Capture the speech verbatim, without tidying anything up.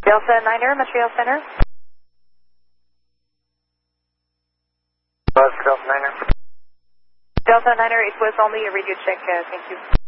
Delta Niner, Montreal Center. Delta Niner. Delta Niner, it was only a radio check, uh, thank you.